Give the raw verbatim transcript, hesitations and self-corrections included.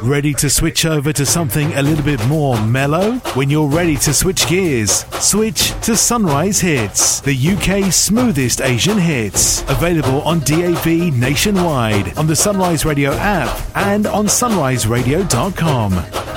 Ready to switch over to something a little bit more mellow? When you're ready to switch gears, switch to Sunrise Hits, the U K's smoothest Asian hits. Available on D A B nationwide, on the Sunrise Radio app, and on sunrise radio dot com.